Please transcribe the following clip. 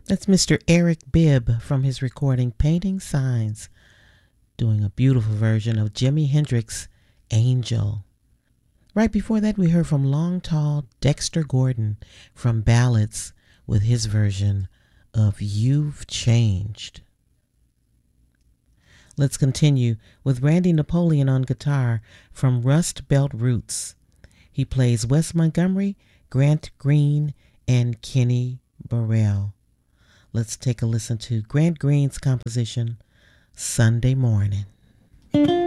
That's Mr. Eric Bibb from his recording Painting Signs, doing a beautiful version of Jimi Hendrix's Angel. Right before that, we heard from Long Tall Dexter Gordon from Ballads with his version of You've Changed. Let's continue with Randy Napoleon on guitar from Rust Belt Roots. He plays Wes Montgomery, Grant Green, and Kenny Burrell. Let's take a listen to Grant Green's composition, Sunday Morning.